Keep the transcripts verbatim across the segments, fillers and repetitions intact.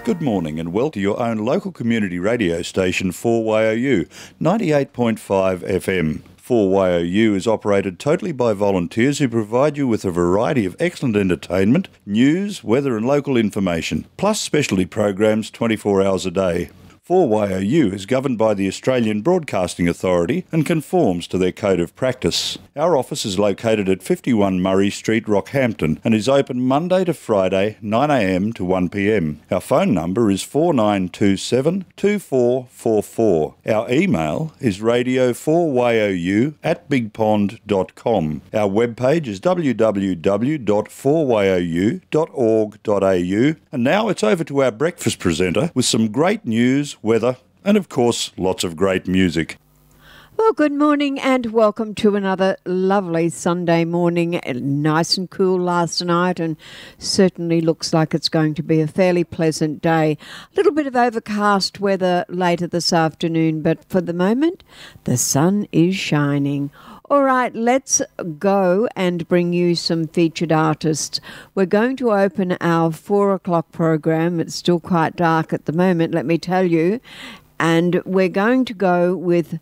Good morning and welcome to your own local community radio station four Y O U, ninety-eight point five F M. four Y O U is operated totally by volunteers who provide you with a variety of excellent entertainment, news, weather and local information, plus specialty programs twenty-four hours a day. four Y O U is governed by the Australian Broadcasting Authority and conforms to their code of practice. Our office is located at fifty-one Murray Street, Rockhampton, and is open Monday to Friday, nine a m to one p m. Our phone number is four nine two seven, two four four four. Our email is radio four Y O U at bigpond dot com. Our webpage is w w w dot four y o u dot org dot a u. And now it's over to our breakfast presenter with some great news, weather, and of course, lots of great music. Well, good morning and welcome to another lovely Sunday morning. Nice and cool last night and certainly looks like it's going to be a fairly pleasant day. A little bit of overcast weather later this afternoon, but for the moment, the sun is shining. All right, let's go and bring you some featured artists. We're going to open our four o'clock program. It's still quite dark at the moment, let me tell you. And we're going to go with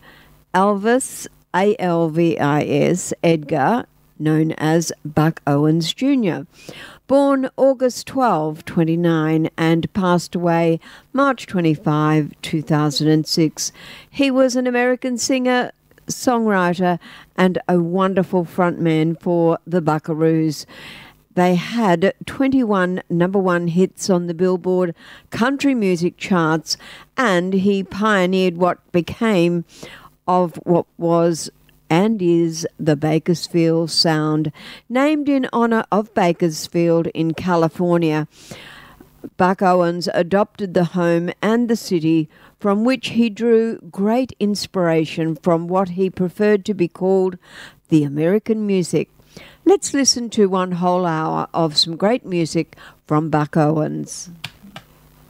Elvis, A L V I S, Edgar, known as Buck Owens Junior Born August twelfth, twenty-nine, and passed away March twenty-fifth, two thousand six. He was an American singer, songwriter, and a wonderful frontman for the Buckaroos. They had twenty-one number one hits on the Billboard country music charts, and he pioneered what became of what was and is the Bakersfield Sound, named in honor of Bakersfield in California. Buck Owens adopted the home and the city from which he drew great inspiration from what he preferred to be called the American music. Let's listen to one whole hour of some great music from Buck Owens.